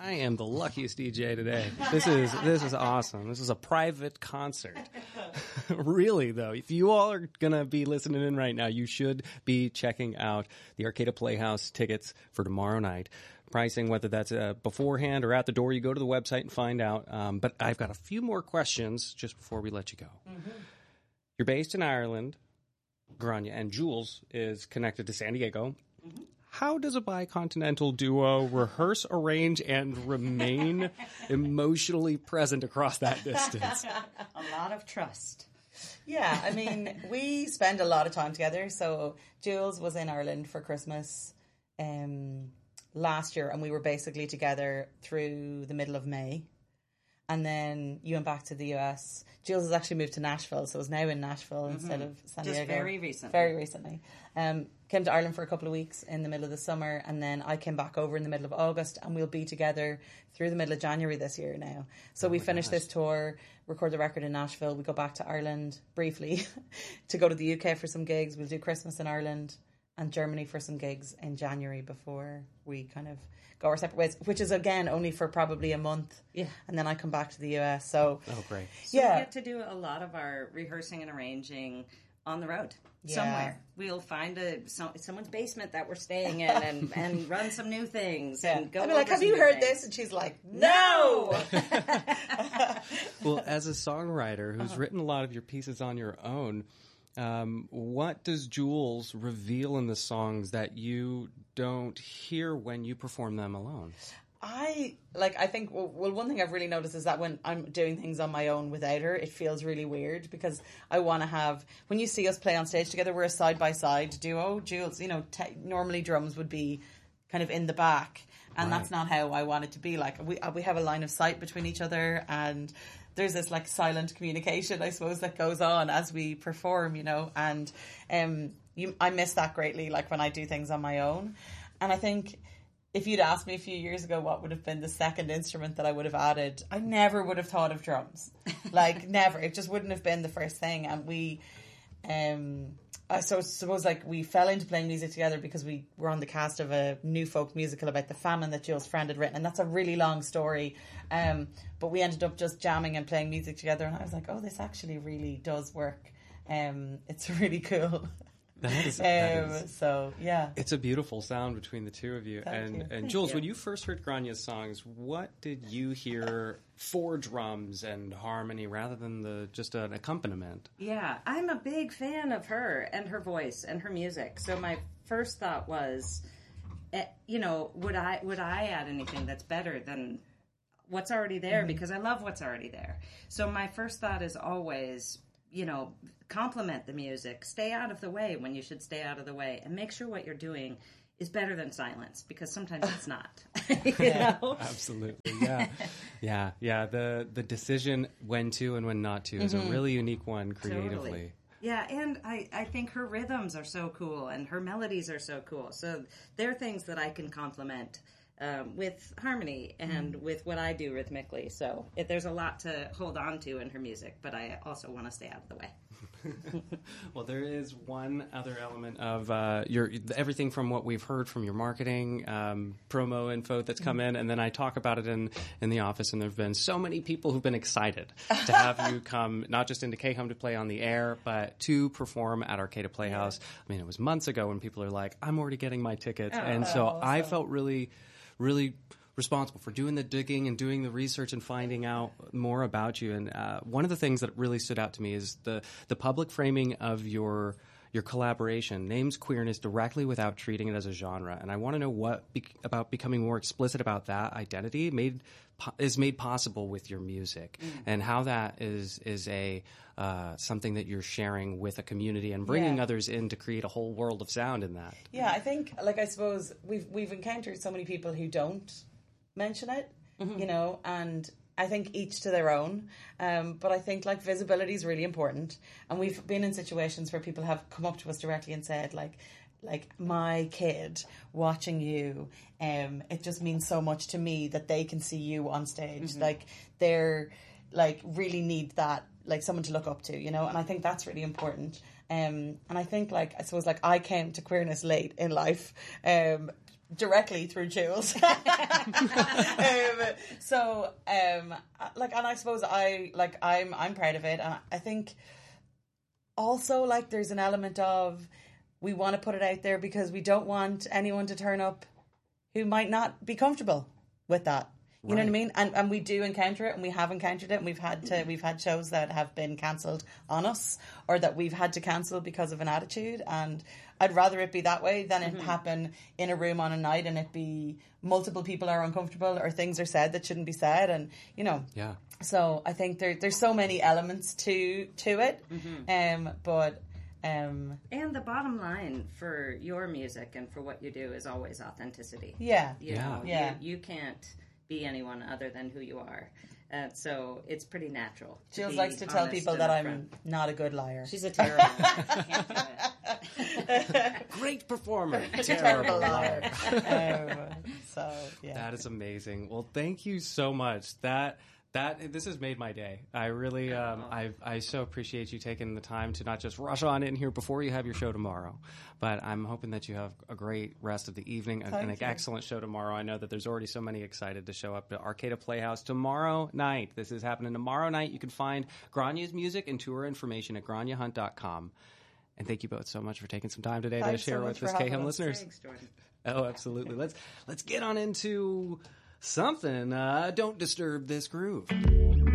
I am the luckiest DJ today. This is awesome. This is a private concert. Really, though, if you all are going to be listening in right now, you should be checking out the Arcada Playhouse tickets for tomorrow night. Pricing, whether that's beforehand or at the door, you go to the website and find out. But I've got a few more questions just before we let you go. Mm-hmm. You're based in Ireland, Grania, and Jules is connected to San Diego. Mm-hmm. How does a bicontinental duo rehearse, arrange, and remain emotionally present across that distance? A lot of trust. Yeah, I mean, we spend a lot of time together. So Jules was in Ireland for Christmas last year, and we were basically together through the middle of May. And then you went back to the US. Jules has actually moved to Nashville, so is now in Nashville instead of San Diego. Just very recently. Very recently. Came to Ireland for a couple of weeks in the middle of the summer, and then I came back over in the middle of August, and we'll be together through the middle of January this year now. So we finish this tour, record the record in Nashville. We go back to Ireland briefly to go to the UK for some gigs. We'll do Christmas in Ireland and Germany for some gigs in January before we kind of go our separate ways, which is, again, only for probably a month. Yeah. And then I come back to the US. So, oh, great. So we get to do a lot of our rehearsing and arranging on the road somewhere. We'll find someone's basement that we're staying in and run some new things and go. I'll be like, have you heard this? And she's like, no. Well, as a songwriter who's written a lot of your pieces on your own, what does Jules reveal in the songs that you don't hear when you perform them alone? I think, one thing I've really noticed is that when I'm doing things on my own without her, it feels really weird because I want to have, when you see us play on stage together, we're a side-by-side duo. Jules, normally drums would be kind of in the back, and that's not how I want it to be. Like, we have a line of sight between each other, and there's this like silent communication, I suppose, that goes on as we perform, and I miss that greatly, like when I do things on my own. And I think if you'd asked me a few years ago what would have been the second instrument that I would have added, I never would have thought of drums. Like, never. It just wouldn't have been the first thing. And we, I suppose, like, we fell into playing music together because we were on the cast of a new folk musical about the famine that Jules' friend had written. And that's a really long story. But we ended up just jamming and playing music together. And I was like, oh, this actually really does work. It's really cool. That is, so yeah, it's a beautiful sound between the two of you. And Jules, when you first heard Grania's songs, what did you hear for drums and harmony rather than just an accompaniment? Yeah, I'm a big fan of her and her voice and her music. So my first thought was, would I add anything that's better than what's already there? Mm-hmm. Because I love what's already there. So my first thought is always, compliment the music. Stay out of the way when you should stay out of the way, and make sure what you're doing is better than silence, because sometimes it's not. Absolutely, yeah. The decision when to and when not to is a really unique one creatively. Totally. Yeah, and I think her rhythms are so cool, and her melodies are so cool. So they're things that I can complement with harmony and with what I do rhythmically. So there's a lot to hold on to in her music, but I also want to stay out of the way. Well, there is one other element of everything from what we've heard from your marketing, promo info that's come in, and then I talk about it in the office, and there have been so many people who've been excited to have you come, not just into K-Hum to play on the air, but to perform at Arcada Playhouse. I mean, it was months ago when people are like, I'm already getting my tickets, and so I felt really responsible for doing the digging and doing the research and finding out more about you. And one of the things that really stood out to me is the public framing of your collaboration names queerness directly without treating it as a genre. And I want to know what about becoming more explicit about that identity is made possible with your music, and how that is a something that you're sharing with a community and bringing others in to create a whole world of sound in that. Yeah, I think, I suppose we've encountered so many people who don't mention it, and I think each to their own. But I think visibility is really important, and we've been in situations where people have come up to us directly and said like my kid watching you, it just means so much to me that they can see you on stage. They're really need that, someone to look up to, and I think that's really important. And I think I suppose I came to queerness late in life, directly through Jules. And I suppose I'm proud of it, and I think also like there's an element of we want to put it out there because we don't want anyone to turn up who might not be comfortable with that. You know what I mean? And we do encounter it, and we have encountered it, and we've had shows that have been cancelled on us, or that we've had to cancel because of an attitude. And I'd rather it be that way than it happen in a room on a night and it be multiple people are uncomfortable or things are said that shouldn't be said, and Yeah. So I think there's so many elements to it, And the bottom line for your music and for what you do is always authenticity. Yeah. You know, you can't be anyone other than who you are. So it's pretty natural. Jules likes to tell people that I'm not a good liar. She's a terrible liar. I can't do it. Great performer. Terrible liar. That is amazing. Well, thank you so much. This has made my day. I really, I so appreciate you taking the time to not just rush on in here before you have your show tomorrow, but I'm hoping that you have a great rest of the evening and an excellent show tomorrow. I know that there's already so many excited to show up to Arcada Playhouse tomorrow night. This is happening tomorrow night. You can find Granya's music and tour information at granyahunt.com. And thank you both so much for taking some time today to share with us KHEM listeners. Thanks, Jordan. Oh, absolutely. Let's get on into something. Don't disturb this groove.